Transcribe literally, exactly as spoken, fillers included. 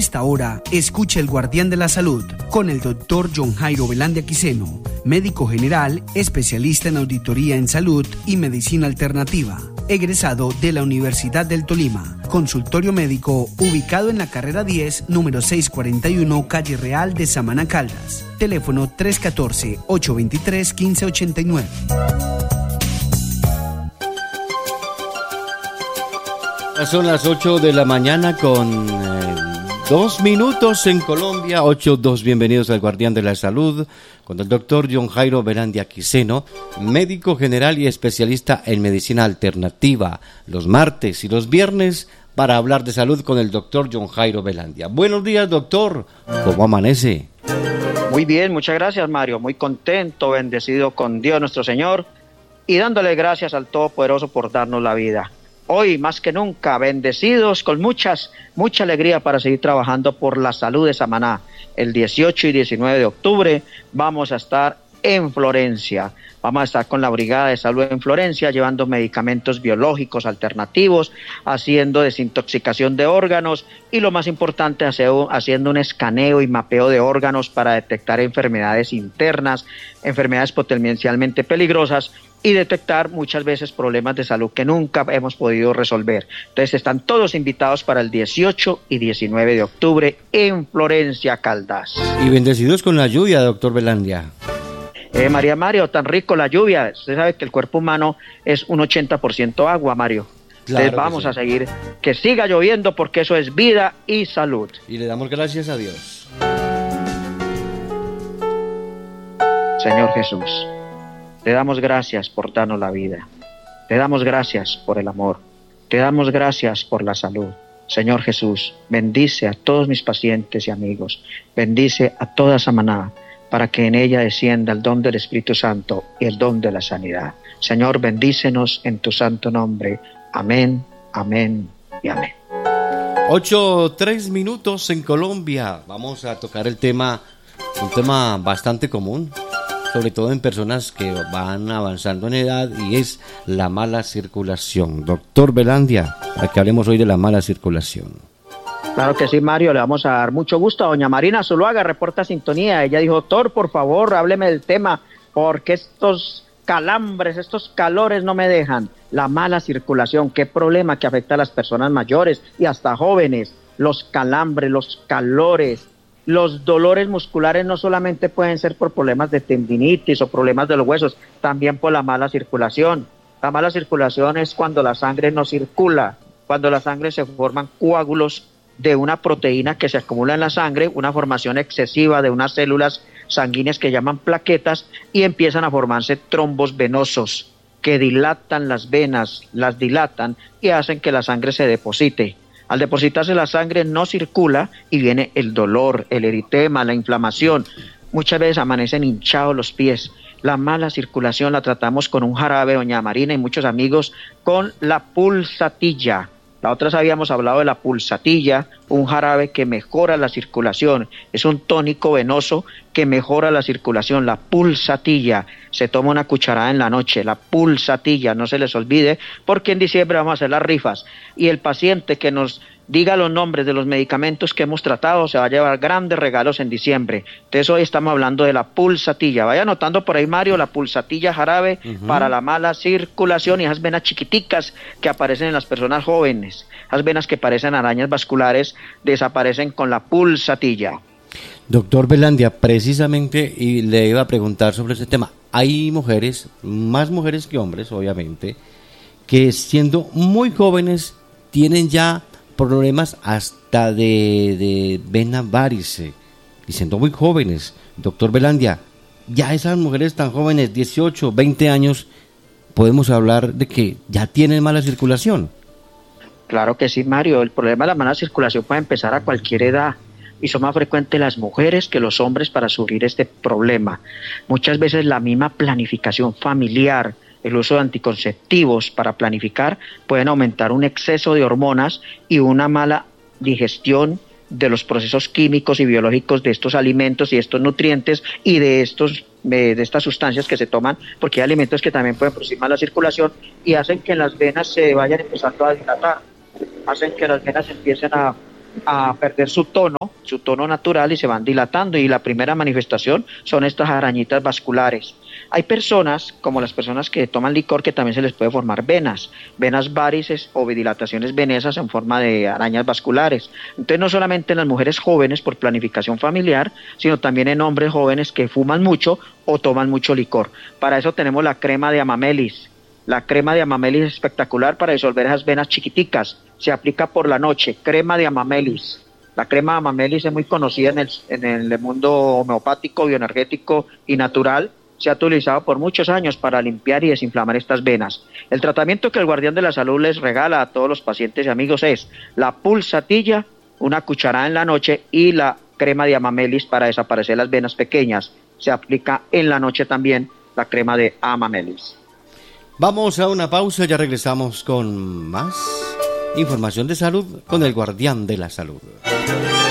esta hora, escucha El Guardián de la Salud con el doctor John Jairo Velandia Quiseno, médico general, especialista en auditoría en salud y medicina alternativa, egresado de la Universidad del Tolima, consultorio médico ubicado en la carrera diez, número seiscientos cuarenta y uno, calle Real de Samaná Caldas. Teléfono tres uno cuatro, ocho dos tres, uno cinco ocho nueve. Son las ocho de la mañana con eh, dos minutos en Colombia, ocho dos. Bienvenidos al Guardián de la Salud con el doctor John Jairo Velandia Quiseno, médico general y especialista en medicina alternativa, los martes y los viernes para hablar de salud con el doctor John Jairo Velandia. Buenos días, doctor. ¿Cómo amanece? Muy bien, muchas gracias, Mario. Muy contento, bendecido con Dios nuestro Señor y dándole gracias al Todopoderoso por darnos la vida. Hoy, más que nunca, bendecidos con muchas, mucha alegría para seguir trabajando por la salud de Samaná. El dieciocho y diecinueve de octubre vamos a estar en Florencia. Vamos a estar con la Brigada de Salud en Florencia, llevando medicamentos biológicos alternativos, haciendo desintoxicación de órganos y, lo más importante, haciendo un escaneo y mapeo de órganos para detectar enfermedades internas, enfermedades potencialmente peligrosas, y detectar muchas veces problemas de salud que nunca hemos podido resolver. Entonces están todos invitados para el dieciocho y diecinueve de octubre en Florencia, Caldas. Y bendecidos con la lluvia, doctor Velandia. Eh, María Mario, tan rico la lluvia. Usted sabe que el cuerpo humano es un ochenta por ciento agua, Mario. Claro. Entonces vamos sí. a seguir, que siga lloviendo porque eso es vida y salud. Y le damos gracias a Dios. Señor Jesús, te damos gracias por darnos la vida. Te damos gracias por el amor. Te damos gracias por la salud. Señor Jesús, bendice a todos mis pacientes y amigos. Bendice a toda Samaná para que en ella descienda el don del Espíritu Santo y el don de la sanidad. Señor, bendícenos en tu santo nombre. Amén, amén y amén. Ocho, tres minutos en Colombia. Vamos a tocar el tema, un tema bastante común, sobre todo en personas que van avanzando en edad, y es la mala circulación. Doctor Velandia, para que hablemos hoy de la mala circulación. Claro que sí, Mario, le vamos a dar mucho gusto a doña Marina Zuluaga, reporta sintonía. Ella dijo, doctor, por favor, hábleme del tema, porque estos calambres, estos calores no me dejan. La mala circulación, qué problema que afecta a las personas mayores y hasta jóvenes. Los calambres, los calores, los dolores musculares no solamente pueden ser por problemas de tendinitis o problemas de los huesos, también por la mala circulación. La mala circulación es cuando la sangre no circula, cuando la sangre se forman coágulos de una proteína que se acumula en la sangre, una formación excesiva de unas células sanguíneas que llaman plaquetas, y empiezan a formarse trombos venosos que dilatan las venas, las dilatan y hacen que la sangre se deposite. Al depositarse la sangre no circula y viene el dolor, el eritema, la inflamación. Muchas veces amanecen hinchados los pies. La mala circulación la tratamos con un jarabe, doña Marina y muchos amigos, con la pulsatilla. La otra vez habíamos hablado de la pulsatilla, un jarabe que mejora la circulación. Es un tónico venoso que mejora la circulación. La pulsatilla, se toma una cucharada en la noche. La pulsatilla, no se les olvide, porque en diciembre vamos a hacer las rifas. Y el paciente que nos diga los nombres de los medicamentos que hemos tratado se va a llevar grandes regalos en diciembre. Entonces hoy estamos hablando de la pulsatilla. Vaya anotando por ahí, Mario, la pulsatilla jarabe uh-huh. para la mala circulación y esas venas chiquiticas que aparecen en las personas jóvenes. Esas venas que parecen arañas vasculares desaparecen con la pulsatilla. Doctor Velandia, precisamente, y le iba a preguntar sobre este tema. Hay mujeres, más mujeres que hombres, obviamente, que siendo muy jóvenes tienen ya problemas hasta de, de vena varice, y siendo muy jóvenes. Doctor Velandia, ya esas mujeres tan jóvenes, dieciocho, veinte años, podemos hablar de que ya tienen mala circulación. Claro que sí, Mario. El problema de la mala circulación puede empezar a cualquier edad, y son más frecuentes las mujeres que los hombres para sufrir este problema. Muchas veces la misma planificación familiar, el uso de anticonceptivos para planificar, pueden aumentar un exceso de hormonas y una mala digestión de los procesos químicos y biológicos de estos alimentos y estos nutrientes y de estos de, de estas sustancias que se toman, porque hay alimentos que también pueden producir mala circulación y hacen que las venas se vayan empezando a dilatar, hacen que las venas empiecen a a perder su tono, su tono natural y se van dilatando, y la primera manifestación son estas arañitas vasculares. Hay personas, como las personas que toman licor, que también se les puede formar venas, venas varices o dilataciones venosas en forma de arañas vasculares. Entonces no solamente en las mujeres jóvenes por planificación familiar, sino también en hombres jóvenes que fuman mucho o toman mucho licor. Para eso tenemos la crema de Amamelis. La crema de Amamelis es espectacular para disolver esas venas chiquiticas. Se aplica por la noche, crema de Amamelis. La crema de Amamelis es muy conocida en el, en el mundo homeopático, bioenergético y natural. Se ha utilizado por muchos años para limpiar y desinflamar estas venas. El tratamiento que el Guardián de la Salud les regala a todos los pacientes y amigos es la pulsatilla, una cucharada en la noche, y la crema de Amamelis para desaparecer las venas pequeñas. Se aplica en la noche también la crema de Amamelis. Vamos a una pausa, ya regresamos con más información de salud con el Guardián de la Salud.